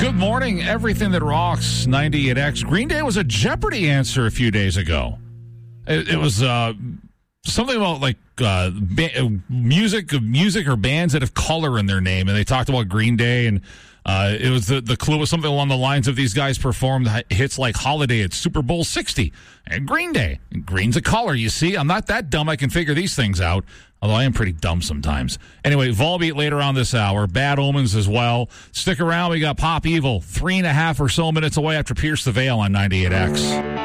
Good morning, everything that rocks 98X. Green Day was a Jeopardy answer a few days ago. It was something about like music or bands that have color in their name, and they talked about Green Day, and it was the clue was something along the lines of these guys performed hits like Holiday at Super Bowl 60 and Green Day. And green's a color, you see. I'm not that dumb. I can figure these things out. Although I am pretty dumb sometimes. Anyway, Volbeat later on this hour. Bad Omens as well. Stick around. We got Pop Evil 3.5 or so minutes away after Pierce the Veil on 98X.